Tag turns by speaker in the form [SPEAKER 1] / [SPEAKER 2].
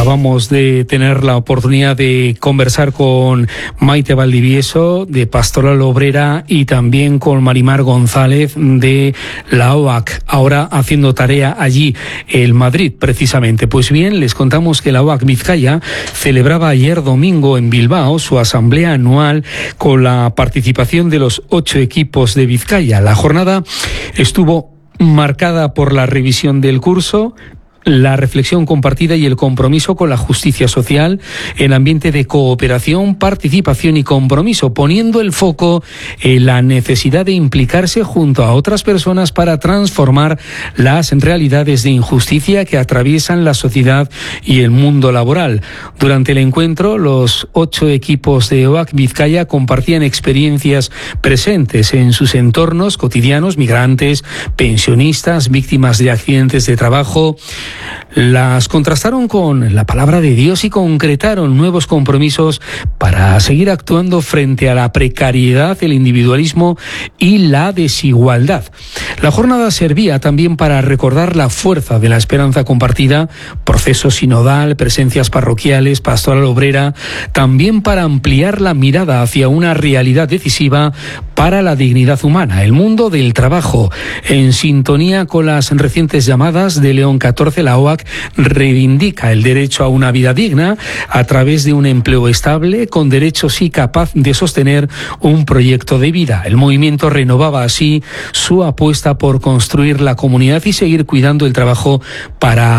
[SPEAKER 1] Acabamos de tener la oportunidad de conversar con Maite Valdivieso, de Pastoral Obrera, y también con Marimar González, de la OAC, ahora haciendo tarea allí en Madrid, precisamente. Pues bien, les contamos que la OAC Vizcaya celebraba ayer domingo en Bilbao su asamblea anual con la participación de los 8 equipos de Vizcaya. La jornada estuvo marcada por la revisión del curso, la reflexión compartida y el compromiso con la justicia social en ambiente de cooperación, participación y compromiso, poniendo el foco en la necesidad de implicarse junto a otras personas para transformar las realidades de injusticia que atraviesan la sociedad y el mundo laboral. Durante el encuentro, los 8 equipos de OAC Vizcaya compartían experiencias presentes en sus entornos cotidianos: migrantes, pensionistas, víctimas de accidentes de trabajo. Las contrastaron con la palabra de Dios y concretaron nuevos compromisos para seguir actuando frente a la precariedad, el individualismo y la desigualdad. La jornada servía también para recordar la fuerza de la esperanza compartida, proceso sinodal, presencias parroquiales, pastoral obrera, también para ampliar la mirada hacia una realidad decisiva para la dignidad humana, el mundo del trabajo. En sintonía con las recientes llamadas de León XIV, la OAC reivindica el derecho a una vida digna a través de un empleo estable, con derechos y capaz de sostener un proyecto de vida. El movimiento renovaba así su apuesta por construir la comunidad y seguir cuidando el trabajo para